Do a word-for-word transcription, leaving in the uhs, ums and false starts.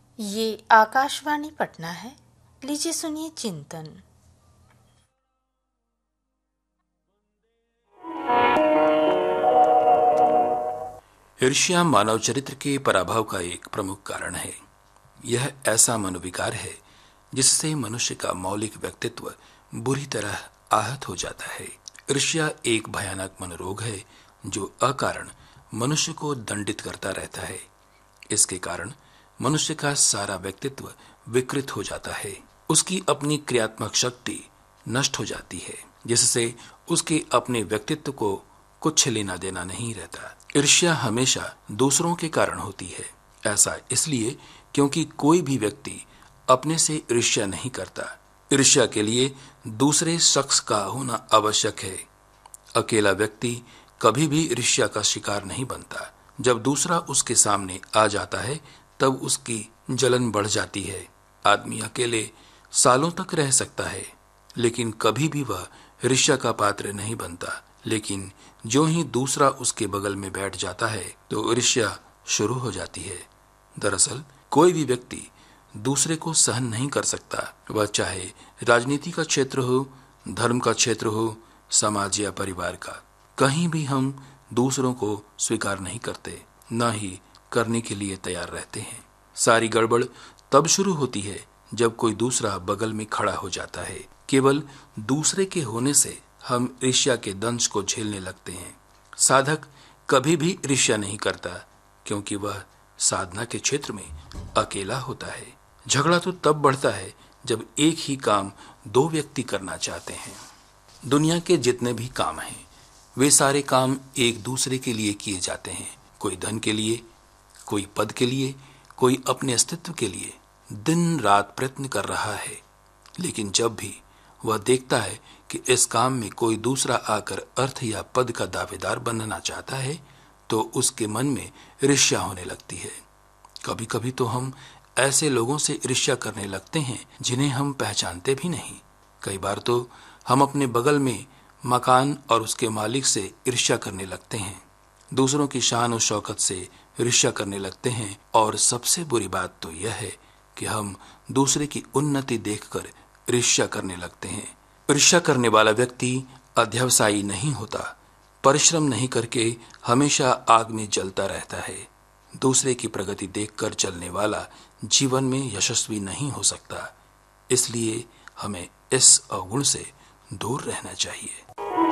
ये आकाशवाणी पटना है। लीजिए सुनिए चिंतन। ईर्ष्या मानव चरित्र के पराभव का एक प्रमुख कारण है। यह ऐसा मनोविकार है जिससे मनुष्य का मौलिक व्यक्तित्व बुरी तरह आहत हो जाता है। ईर्ष्या एक भयानक मनोरोग है जो अकारण मनुष्य को दंडित करता रहता है। इसके कारण मनुष्य का सारा व्यक्तित्व विकृत हो जाता है। उसकी अपनी क्रियात्मक शक्ति नष्ट हो जाती है, जिससे उसके अपने व्यक्तित्व को कुछ लेना देना नहीं रहता। ईर्ष्या हमेशा दूसरों के कारण होती है। ऐसा इसलिए क्योंकि कोई भी व्यक्ति अपने से ईर्ष्या नहीं करता। ईर्ष्या के लिए दूसरे शख्स का होना आवश्यक है। अकेला व्यक्ति कभी भी ईर्ष्या का शिकार नहीं बनता। जब दूसरा उसके सामने आ जाता है तब उसकी जलन बढ़ जाती है। आदमी अकेले सालों तक रह सकता है, लेकिन कभी भी वह ईर्ष्या का पात्र नहीं बनता। लेकिन जो ही दूसरा उसके बगल में बैठ जाता है तो ईर्ष्या शुरू हो जाती है। दरअसल कोई भी व्यक्ति दूसरे को सहन नहीं कर सकता। वह चाहे राजनीति का क्षेत्र हो, धर्म का क्षेत्र हो, समाज या परिवार का। कहीं भी हम दूसरों को स्वीकार नहीं करते, न ही करने के लिए तैयार रहते हैं। सारी गड़बड़ तब शुरू होती है जब कोई दूसरा बगल में खड़ा हो जाता है। केवल दूसरे के होने से हम ईर्ष्या के दंश को झेलने लगते हैं। साधक कभी भी ईर्ष्या नहीं करता, क्योंकि वह साधना के क्षेत्र में अकेला होता है। झगड़ा तो तब बढ़ता है जब एक ही काम दो व्यक्ति करना चाहते हैं। दुनिया के जितने भी काम हैं, वे सारे काम एक दूसरे के लिए किए जाते हैं। कोई धन के लिए, कोई पद के लिए, कोई अपने अस्तित्व के लिए दिन रात प्रयत्न कर रहा है। लेकिन जब भी वह देखता है कि इस काम में कोई दूसरा आकर अर्थ या पद का दावेदार बनना चाहता है, तो उसके मन में ईर्ष्या होने लगती है। कभी कभी तो हम ऐसे लोगों से ईर्ष्या करने लगते हैं जिन्हें हम पहचानते भी नहीं। कई बार तो हम अपने बगल में मकान और उसके मालिक से ईर्ष्या करने लगते हैं। दूसरों की शान और शौकत से ईर्ष्या करने लगते हैं। और सबसे बुरी बात तो यह है कि हम दूसरे की उन्नति देखकर ईर्ष्या करने लगते हैं। ईर्ष्या करने वाला व्यक्ति अध्यवसायी नहीं होता। परिश्रम नहीं करके हमेशा आग में जलता रहता है। दूसरे की प्रगति देखकर चलने वाला जीवन में यशस्वी नहीं हो सकता। इसलिए हमें इस अवगुण से दूर रहना चाहिए।